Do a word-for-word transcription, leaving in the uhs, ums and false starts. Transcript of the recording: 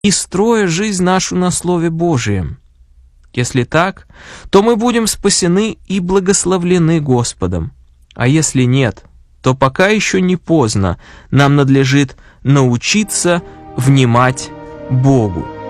и строя жизнь нашу на Слове Божием. Если так, то мы будем спасены и благословлены Господом. А если нет, то пока еще не поздно, нам надлежит научиться внимать Богу.